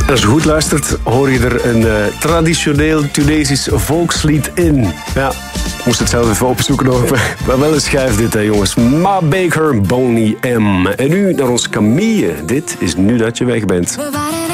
En als je goed luistert, hoor je er een traditioneel Tunesisch volkslied in. Ja, ik moest het zelf even opzoeken nog. Maar wel een schijf dit, hè, jongens. Ma Baker, Boney M. En nu naar ons Camille. Dit is Nu Dat Je Weg Bent.